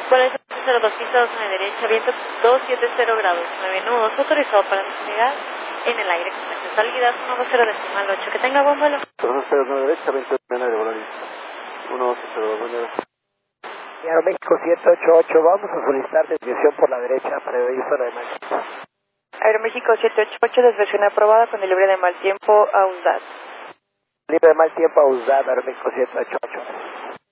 Por eso 02 pista 2 a la derecha, viento 270 grados, 9 nudos, autorizado para despegar en el aire con salida 10 8. Que tenga buen vuelo. 209 derecha, 21 de volar. 1202, buen vuelo. Aeroméxico 788, vamos a solicitar desviación por la derecha para el zona de mal tiempo. Aeroméxico 788, desviación aprobada con el libre de mal tiempo a USDAT. Libre de mal tiempo a USDAT, Aeroméxico 788.